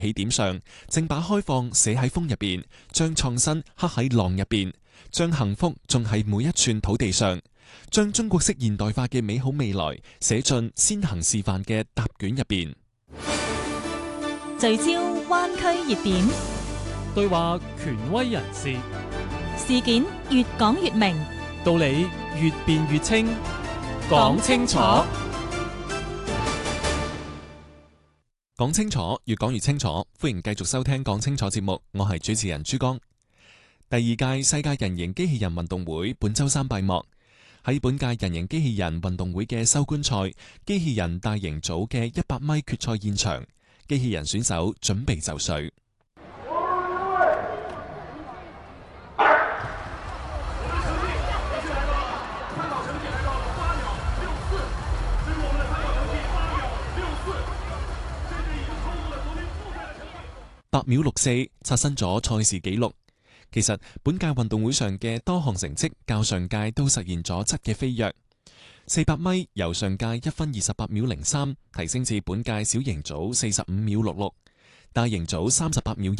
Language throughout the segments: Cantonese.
起點上，正把開放寫喺風入邊，將創新刻喺浪入邊，將幸福種喺每一寸土地上，將中國式現代化嘅美好未來寫進先行示範嘅答卷入邊。 聚焦灣區熱點， 對話權威人士， 事件越講越明， 道理越辯越清，講清楚。 講清楚，越講越清楚。歡迎繼續收聽講清楚節目，我係主持人朱江。第二屆世界人形機器人運動會本周三閉幕。喺本屆人形機器人運動會嘅收官賽，機器人大型組嘅100米決賽現場，機器人選手準備就緒。8秒64刷新咗賽事紀錄。其實本屆運動會上嘅多項成績較上屆都實現咗質嘅飛躍。400米由上屆1分28秒03提升至本屆小型組45秒66，大型組38秒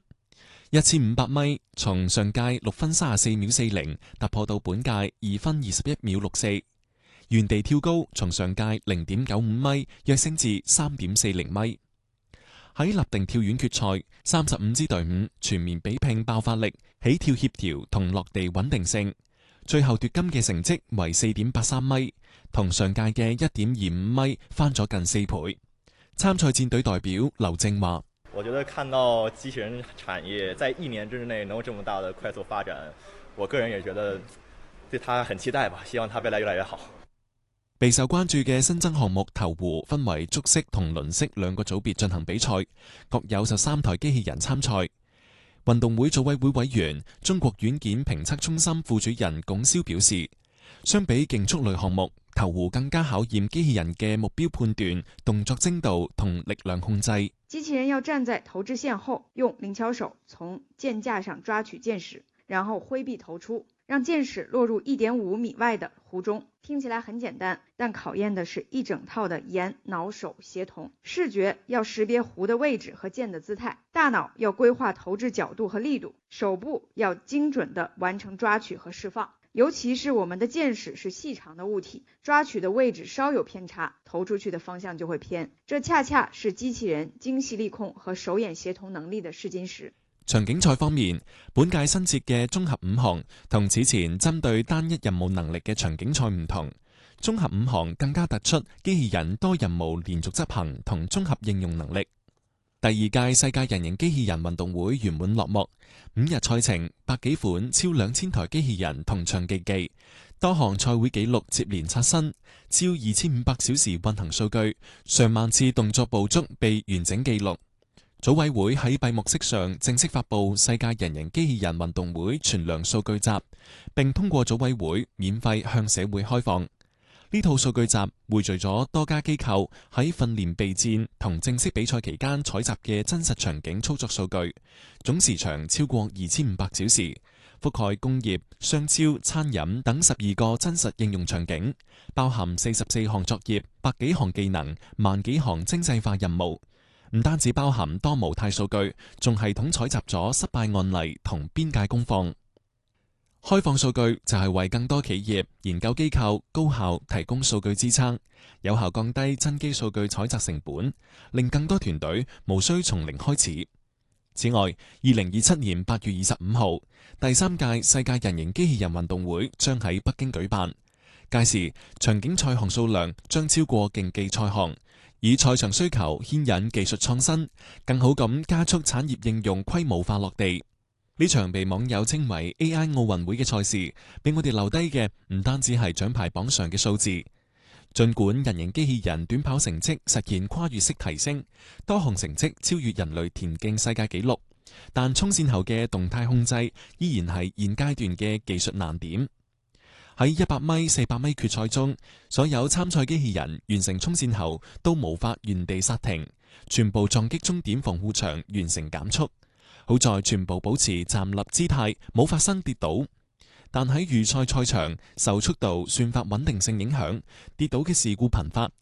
15。1500米從上屆6分34秒40突破到本屆2分21秒64。原地跳高從上屆0.95米躍升至3.40米。喺立定跳遠決賽，35支隊伍全面比拼爆發力、起跳協調同落地穩定性，最後奪金嘅成績為4.83米，同上屆嘅1.25米翻咗近4倍。參賽戰隊代表劉正話： 我覺得看到機器人產業在1年之內能夠這麼大的快速發展，我個人也覺得對它很期待吧，希望它未來越來越好。 備受關注嘅新增項目投壺分為足式同輪式兩個組別進行比賽，各有13台機器人參賽。運動會組委會委員、中國軟件評測中心副主任龔霄表示，相比競速類項目，投壺更加考驗機器人嘅目標判斷、動作精度同力量控制。 機器人要站在投擲線後，用靈巧手從箭架上抓取箭矢，然後揮臂投出，讓箭矢落入1.5米外的壺中。聽起來很簡單，但考驗的是一整套的眼腦手協同。視覺要識別壺的位置和箭的姿態，大腦要規劃投擲角度和力度，手部要精準地完成抓取和釋放。尤其是我們的箭矢是細長的物體，抓取的位置稍有偏差，投出去的方向就會偏。這恰恰是機器人精細力控和手眼協同能力的試金石。 場景賽方面，本屆新設嘅綜合5項同此前針對單一任務能力嘅場景賽唔同，綜合5項更加突出機器人多任務連續執行同綜合應用能力。第二屆世界人形機器人運動會圓滿落幕，5日賽程百幾款超2000台機器人同場競技，多項賽會紀錄接連刷新，超2500小時運行數據，上萬次動作捕捉被完整記錄。組委會喺閉幕式上正式發布世界人形機器人運動會存量數據集，並通過組委會免費向社會開放。呢套數據集匯聚咗多家機構喺訓練備戰同正式比賽期間採集嘅真實場景操作數據，總時長超過2500小時，覆蓋工業、商超、餐飲等12個真實應用場景，包含44項作業、百幾項技能、萬幾項精細化任務。唔單止包含多模態數據，仲系統採集咗失敗案例同邊界功放。開放數據就係為更多企業、研究機構、高校提供數據支撐，有效降低真機數據採集成本，令更多團隊無需從零開始。此外，2027年8月25號，第3屆世界人形機器人運動會將喺北京舉辦，屆時場景賽項數量將超過競技賽項。以賽場需求牽引技術創新，更好咁加速產業應用規模化落地。呢場被網友稱為 AI 奧運會嘅賽事，俾我哋留低嘅唔單止係獎牌榜上嘅數字。盡管人形機器人短跑成績實現跨越式提升，多項成績超越人類田徑世界紀錄，但衝線後嘅動態控制依然係現階段嘅技術難點。喺100米、400米決賽中，所有參賽機器人完成衝線後都無法原地剎停，全部撞擊終點防護牆完成減速。好在全部保持站立姿態，冇發生跌倒。但喺預賽賽場受速度算法穩定性影響，跌倒嘅事故頻發。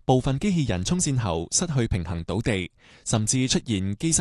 部分機器人衝線後失去平衡倒地，甚至出現機身